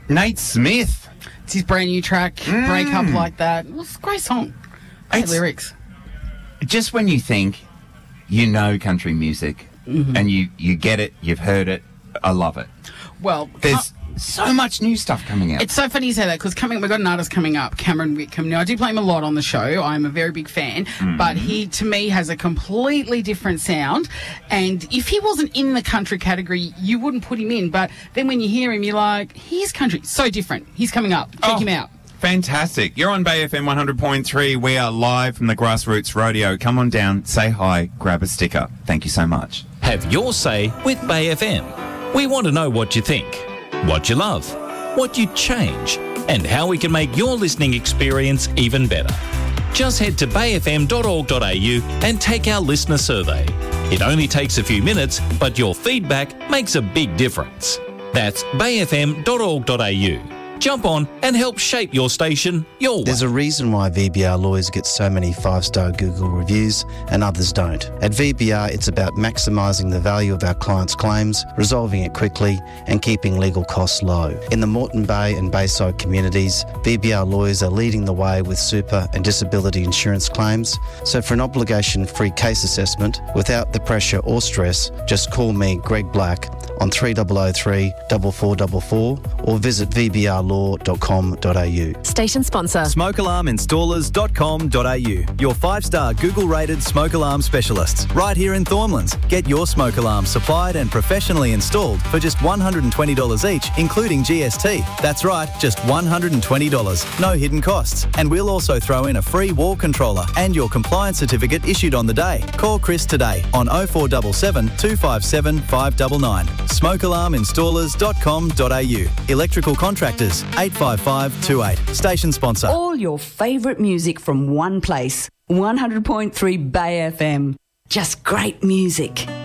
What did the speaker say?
Nate Smith. It's his brand new track, Break Up Like That. It's a great song. Great lyrics. Just when you think you know country music and you get it, you've heard it, I love it. Well, There's so much new stuff coming out. it's so funny you say that because we've got an artist coming up, Cameron Whitcomb. Now, I do play him a lot on the show. I'm a very big fan, but he, to me, has a completely different sound. And if he wasn't in the country category, you wouldn't put him in. But then when you hear him, you're like, he's country. So different. He's coming up. Check him out. Fantastic. You're on Bay FM 100.3. We are live from the Grassroots Rodeo. Come on down, say hi, grab a sticker. Thank you so much. Have your say with Bay FM. We want to know what you think, what you love, what you'd change, and how we can make your listening experience even better. Just head to bayfm.org.au and take our listener survey. It only takes a few minutes, but your feedback makes a big difference. That's bayfm.org.au. Jump on and help shape your station your way. There's a reason why VBR lawyers get so many 5-star Google reviews and others don't. At VBR, it's about maximising the value of our clients' claims, resolving it quickly and keeping legal costs low. In the Moreton Bay and Bayside communities, VBR lawyers are leading the way with super and disability insurance claims. So for an obligation-free case assessment, without the pressure or stress, just call me, Greg Black, on 3003 4444 or visit vbrlaw.com.au. Station sponsor. SmokeAlarmInstallers.com.au. Your 5-star Google-rated smoke alarm specialists. Right here in Thornlands. Get your smoke alarm supplied and professionally installed for just $120 each, including GST. That's right, just $120. No hidden costs. And we'll also throw in a free wall controller and your compliance certificate issued on the day. Call Chris today on 0477 257 599. SmokeAlarmInstallers.com.au. Electrical contractors 85528. Station sponsor. All your favourite music from one place. 100.3 Bay FM. Just great music.